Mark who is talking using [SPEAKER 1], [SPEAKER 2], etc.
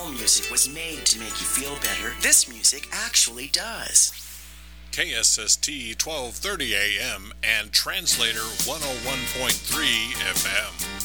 [SPEAKER 1] all music was made to make you feel better, this music actually does.
[SPEAKER 2] KSST 1230 AM and Translator 101.3 FM.